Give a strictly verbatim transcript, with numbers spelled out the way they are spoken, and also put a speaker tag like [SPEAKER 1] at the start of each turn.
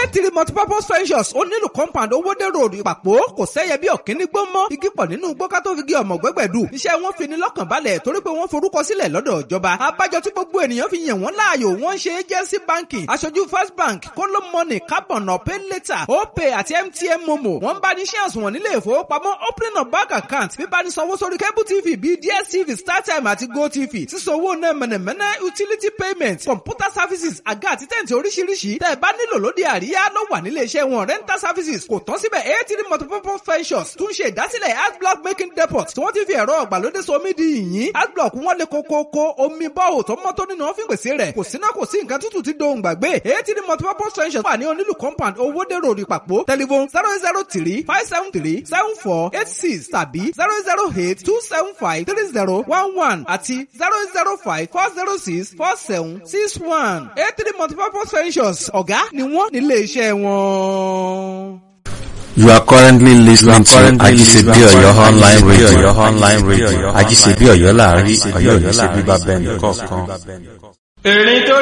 [SPEAKER 1] three multipurpose ventures ó nílùú compound owódèrò ìpàpọ̀ kò sẹ́yẹ bí ọ̀kíní gbó mọ́ igi pọ̀ nínú gbọ́ká tó fi gé ọmọ gbẹ́gbẹ̀dù iṣẹ́ wọn fi ní lọ́kàn balẹ̀ torí pé wọ́n forúkọ sílẹ̀ lọ́dọ̀ ìjọba abájọ tí gbogbo ènìyàn fi yàn wọ́n láàyò wọ́n ṣe agency banking aṣojú first bank kóló money carbon pay later opay àti mtn momo wọ́n bá ní shares wọn nílé ìfowópamọ́ opening of bank account bíbá ní sanwó sórí cable tv bíi dstv startime àti gotv sísanwó náà mẹ̀nẹ̀mẹ̀nẹ̀ utility payment computer services àga àti tẹ̀ǹtì oríṣiríṣi tẹ́ ẹ bá nílò lóde àríyá ló wà nílé iṣẹ́ wọn rental services kò tán síbẹ̀ eighty multipurpose ventures tún ṣe ìdásílẹ̀ adblock making depot tí wọ́n ti fi ẹ̀rọ ọ̀gbàlódé somi di yìnyín adblock wọn lè kókókó omi bọ́ọ̀ tó mọ́ tó nínú wọn fi pèsè rẹ̀ kò síná kò sí nǹkan tútù tí dohùn gbàgbé eighty multipurpose ventures wà ní onílù compound owódèrò ìpàpọ̀ telephone zero zero three five seven three seven four eight six tàbí zero zero eight two seven five three zero one one àti zero zero five four zero six four seven six one eighty multipurpose ventures ọ̀gá ni wọ́n nílé iṣẹ́ wọn.
[SPEAKER 2] You are currently listening to Ajisebi Oyo online radio. Your online radio. Ajisebi Oyo láàrin Ọ̀yọ́ ní ṣe bíbá bẹ́ẹ̀ nìkan kan.